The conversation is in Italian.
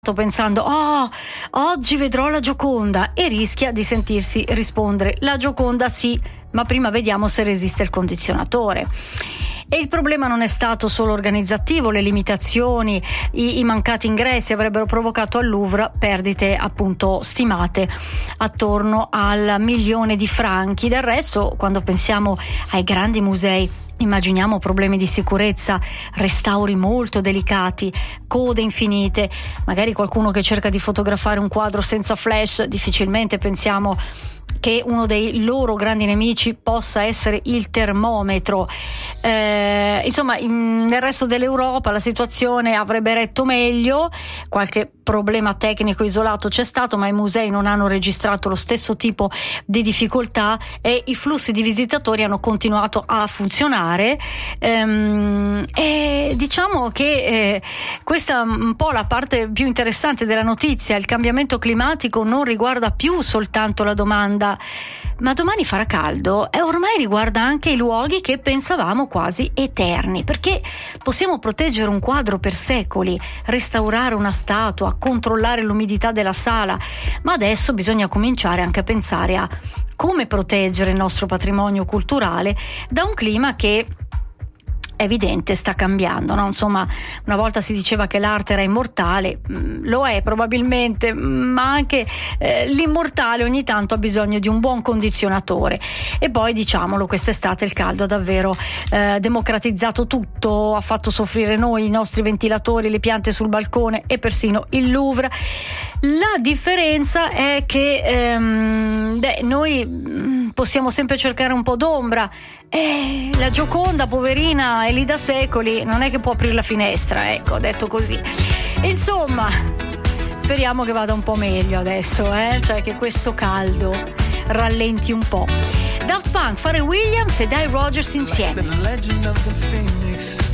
pensando oggi vedrò la Gioconda, e rischia di sentirsi rispondere la Gioconda sì, ma prima vediamo se resiste il condizionatore. E il problema non è stato solo organizzativo, le limitazioni, i mancati ingressi avrebbero provocato al Louvre perdite appunto stimate attorno al 1 milione di franchi. Del resto, quando pensiamo ai grandi musei, immaginiamo problemi di sicurezza, restauri molto delicati, code infinite, magari qualcuno che cerca di fotografare un quadro senza flash. Difficilmente pensiamo che uno dei loro grandi nemici possa essere il termometro. Insomma, nel resto dell'Europa la situazione avrebbe retto meglio, qualche problema tecnico isolato c'è stato, ma i musei non hanno registrato lo stesso tipo di difficoltà e i flussi di visitatori hanno continuato a funzionare. E diciamo che questa è un po' la parte più interessante della notizia. Il cambiamento climatico non riguarda più soltanto la domanda ma domani farà caldo, e ormai riguarda anche i luoghi che pensavamo quasi eterni, perché possiamo proteggere un quadro per secoli, restaurare una statua, controllare l'umidità della sala, ma adesso bisogna cominciare anche a pensare a come proteggere il nostro patrimonio culturale da un clima che evidente sta cambiando, no? Insomma, una volta si diceva che l'arte era immortale, lo è probabilmente, ma anche l'immortale ogni tanto ha bisogno di un buon condizionatore. E poi, diciamolo, quest'estate il caldo ha davvero democratizzato tutto, ha fatto soffrire noi, i nostri ventilatori, le piante sul balcone e persino il Louvre. La differenza è che noi possiamo sempre cercare un po' d'ombra. La Gioconda, poverina, è lì da secoli, non è che può aprire la finestra, ecco, detto così. Insomma, speriamo che vada un po' meglio adesso, cioè che questo caldo rallenti un po'. Daft Punk, Pharrell Williams e Ty Rogers insieme.